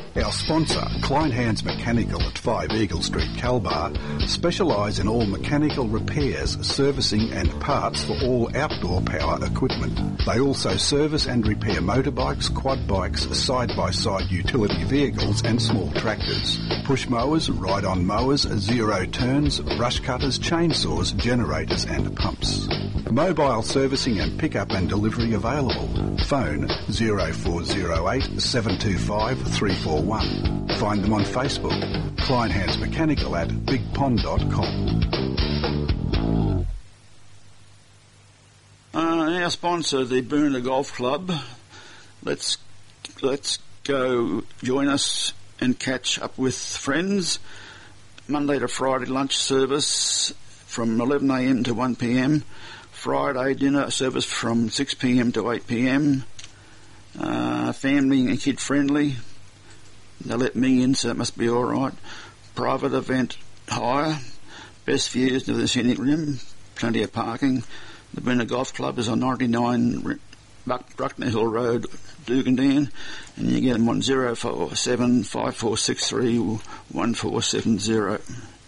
Our sponsor, Klein Hands Mechanical at 5 Eagle Street, Calbar, specialise in all mechanical repairs, servicing and parts for all outdoor power equipment. They also service and repair motorbikes, quad bikes, side-by-side utility vehicles and small tractors, push mowers, ride-on mowers, zero turns, brush cutters, chainsaws, generators and pumps. Mobile servicing and pick-up and delivery available. Phone 0408 725 341. Find them on Facebook. Klein Hands Mechanical at bigpond.com. Our sponsor, the Boonah Golf Club. Let's go join us and catch up with friends. Monday to Friday lunch service from 11 a.m. to 1 p.m. Friday dinner service from 6 p.m. to 8 p.m. Family and kid friendly. They let me in, so it must be all right. Private event hire. Best views of the scenic rim. Plenty of parking. The Boonah Golf Club is on 99 Bruckner Hill Road, Dugandan, and you get them on 047 5463 1470.